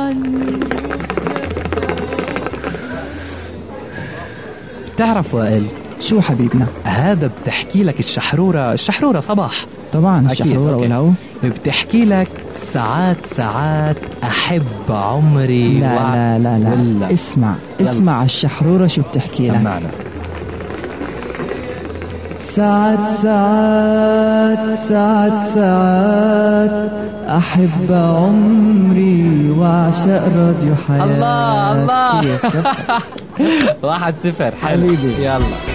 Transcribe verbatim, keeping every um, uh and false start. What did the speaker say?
بتعرف وائل شو حبيبنا؟ هذا بتحكي لك الشحرورة الشحرورة صباح طبعا الشحرورة والهو بتحكي لك ساعات ساعات أحب عمري. لا وع... لا لا لا ولا. اسمع يلا. اسمع الشحرورة شو بتحكي لك. سمعنا. ساعات ساعات ساعات ساعات أحب عمري وأعشق راديو حياتي. الله الله واحد صفر حبيبي. يلا